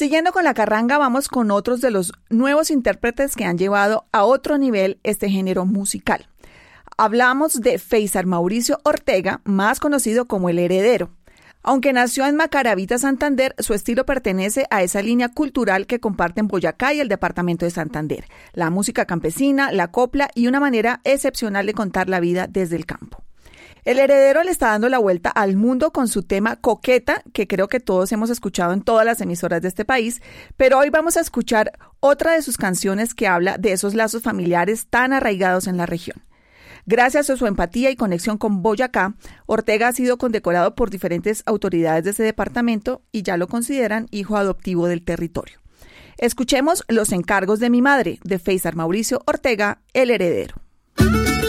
Siguiendo con la carranga, vamos con otros de los nuevos intérpretes que han llevado a otro nivel este género musical. Hablamos de Feisar Mauricio Ortega, más conocido como El Heredero. Aunque nació en Macaravita, Santander, su estilo pertenece a esa línea cultural que comparten Boyacá y el departamento de Santander. La música campesina, la copla y una manera excepcional de contar la vida desde el campo. El Heredero le está dando la vuelta al mundo con su tema Coqueta, que creo que todos hemos escuchado en todas las emisoras de este país, pero hoy vamos a escuchar otra de sus canciones que habla de esos lazos familiares tan arraigados en la región. Gracias a su empatía y conexión con Boyacá, Ortega ha sido condecorado por diferentes autoridades de ese departamento y ya lo consideran hijo adoptivo del territorio. Escuchemos Los encargos de mi madre, de Feisar Mauricio Ortega, El Heredero.